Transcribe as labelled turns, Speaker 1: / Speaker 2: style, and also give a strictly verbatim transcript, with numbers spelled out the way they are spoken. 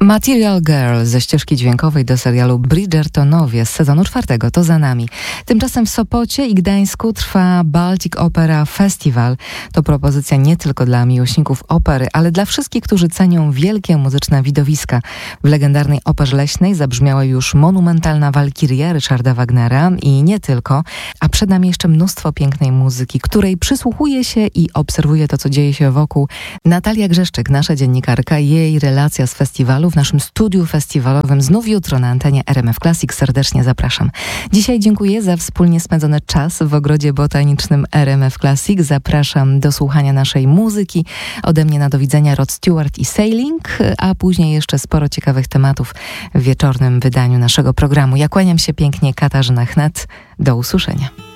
Speaker 1: Material Girl ze ścieżki dźwiękowej do serialu Bridgertonowie z sezonu czwartego to za nami. Tymczasem w Sopocie i Gdańsku trwa Baltic Opera Festival. To propozycja nie tylko dla miłośników opery, ale dla wszystkich, którzy cenią wielkie muzyczne widowiska. W legendarnej Operze Leśnej zabrzmiała już monumentalna Walkiria Richarda Wagnera i nie tylko, a przed nami jeszcze mnóstwo pięknej muzyki, której przysłuchuje się i obserwuje to, co dzieje się wokół. Natalia Grzeszczyk, nasza dziennikarka, jej relacja z festiwalu w naszym studiu festiwalowym znów jutro na antenie R M F Classic. Serdecznie zapraszam. Dzisiaj dziękuję za wspólnie spędzony czas w ogrodzie botanicznym R M F Classic. Zapraszam do słuchania naszej muzyki. Ode mnie na do widzenia Rod Stewart i Sailing, a później jeszcze sporo ciekawych tematów w wieczornym wydaniu naszego programu. Ja kłaniam się pięknie, Katarzyna Chnet. Do usłyszenia.